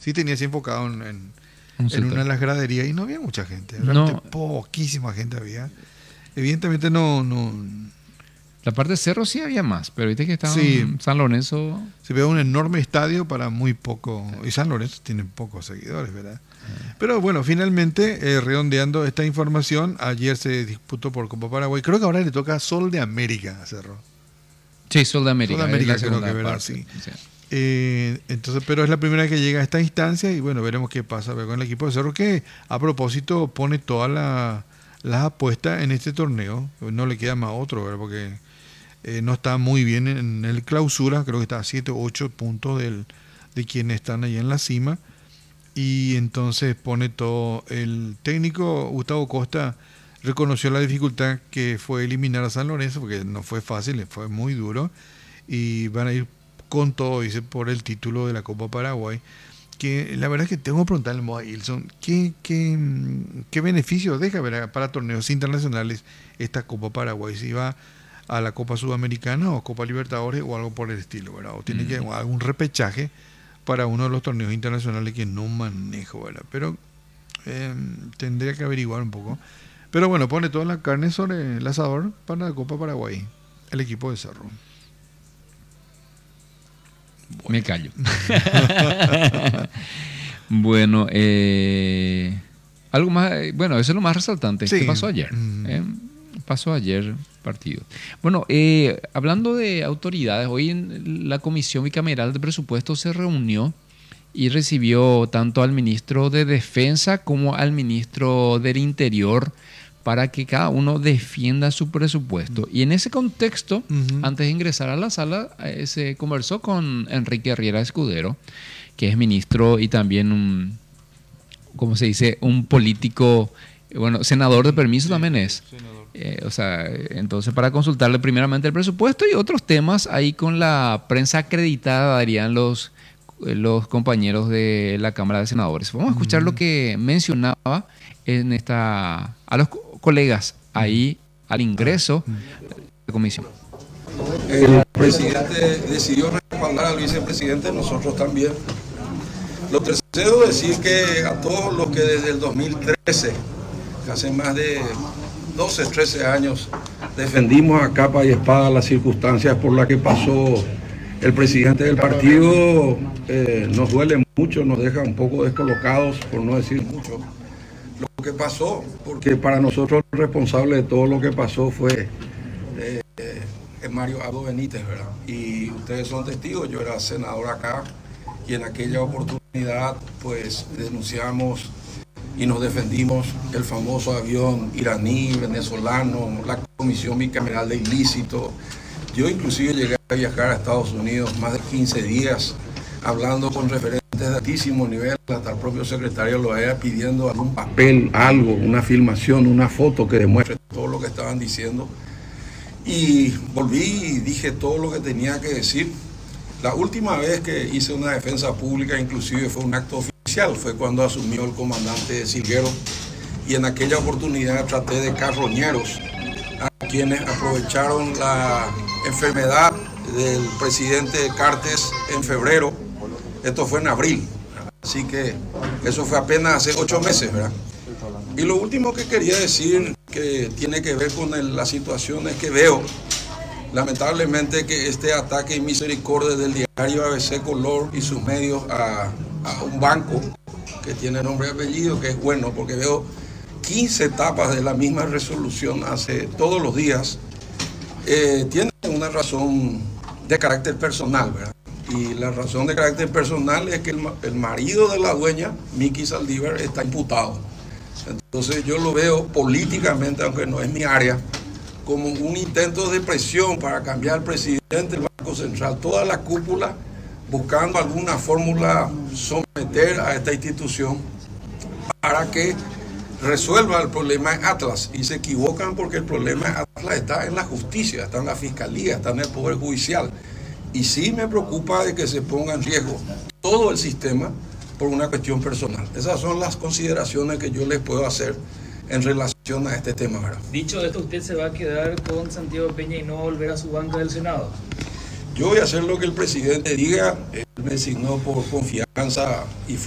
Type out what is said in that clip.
sí tenías enfocado Un en sector. una de las graderías y no había mucha gente, realmente No, poquísima gente había. Evidentemente no, la parte de Cerro sí había más, pero viste que estaba sí, en San Lorenzo. se ve un enorme estadio para muy poco, y San Lorenzo tiene pocos seguidores, ¿verdad? Pero bueno, finalmente, redondeando esta información, ayer se disputó por Copa Paraguay, creo que ahora le toca a Sol de América a Cerro. Sí, Sol de Sol de América, es América la creo que, segunda ¿verdad? parte. Sí. Sí. Entonces, pero es la primera vez que llega a esta instancia y bueno, veremos qué pasa con el equipo de Cerro que a propósito pone todas las apuestas en este torneo. No le queda más otro, ¿verdad? Porque no está muy bien en el clausura, creo que está a 7 o 8 puntos de quienes están ahí en la cima. Y entonces pone todo. El técnico Gustavo Costa reconoció la dificultad que fue eliminar a San Lorenzo, porque no fue fácil, fue muy duro. Y van a ir con todo, dice, por el título de la Copa Paraguay. Que la verdad es que tengo que preguntarle a Ilson, ¿qué beneficio deja, ¿verdad?, para torneos internacionales esta Copa Paraguay? Si va a la Copa Sudamericana o Copa Libertadores o algo por el estilo, ¿verdad? O tiene que algún repechaje para uno de los torneos internacionales que no manejo, ¿verdad? Pero tendría que averiguar un poco. Pero bueno, pone toda la carne sobre el asador para la Copa Paraguay, el equipo de Cerro. Me callo. Bueno, algo más, bueno, eso es lo más resaltante. Sí. ¿Qué pasó ayer? Pasó ayer partido. Bueno, hablando de autoridades, hoy en la Comisión Bicameral de Presupuestos se reunió y recibió tanto al ministro de Defensa como al ministro del Interior para que cada uno defienda su presupuesto. Y en ese contexto, antes de ingresar a la sala, se conversó con Enrique Riera Escudero, que es ministro y también un, ¿cómo se dice?, un político, bueno, senador de permiso también es. O sea, entonces para consultarle primeramente el presupuesto y otros temas ahí con la prensa acreditada darían los compañeros de la Cámara de Senadores. Vamos a escuchar lo que mencionaba en a los colegas ahí al ingreso de la comisión. El presidente decidió respaldar al vicepresidente, nosotros también. Lo tercero, decir que a todos los que desde el 2013, que hace más de 12, 13 años, defendimos a capa y espada las circunstancias por las que pasó el presidente del partido, nos duele mucho, nos deja un poco descolocados, por no decir mucho, lo que pasó, porque para nosotros el responsable de todo lo que pasó fue Mario Abdo Benítez, ¿verdad? Y ustedes son testigos, yo era senador acá y en aquella oportunidad pues denunciamos y nos defendimos el famoso avión iraní, venezolano, la Comisión Bicameral de Ilícito. Yo inclusive llegué a viajar a Estados Unidos más de 15 días hablando con referentes de altísimo nivel, hasta el propio secretario lo era pidiendo algún papel, algo, una filmación, una foto que demuestre todo lo que estaban diciendo. Y volví y dije todo lo que tenía que decir. La última vez que hice una defensa pública inclusive fue un acto oficial, fue cuando asumió el comandante Silguero y en aquella oportunidad traté de carroñeros a quienes aprovecharon la enfermedad del presidente Cartes en febrero. Esto fue en abril, así que eso fue apenas hace 8 meses, ¿verdad? Y lo último que quería decir, que tiene que ver con las situaciones que veo, lamentablemente, que este ataque y misericordia del diario ABC Color y sus medios a un banco que tiene nombre y apellido, que es bueno, porque veo 15 tapas de la misma resolución hace todos los días, tiene una razón de carácter personal, ¿verdad? Y la razón de carácter personal es que el marido de la dueña, Miki Saldívar, está imputado. Entonces yo lo veo políticamente, aunque no es mi área, como un intento de presión para cambiar al presidente del Banco Central, toda la cúpula buscando alguna fórmula someter a esta institución para que resuelva el problema en Atlas. Y se equivocan porque el problema en Atlas está en la justicia, está en la fiscalía, está en el Poder Judicial. Y sí me preocupa de que se ponga en riesgo todo el sistema por una cuestión personal. Esas son las consideraciones que yo les puedo hacer en relación a este tema, ¿verdad? Dicho esto, ¿usted se va a quedar con Santiago Peña y no volver a su banca del Senado? Yo voy a hacer lo que el presidente diga. Él me designó por confianza y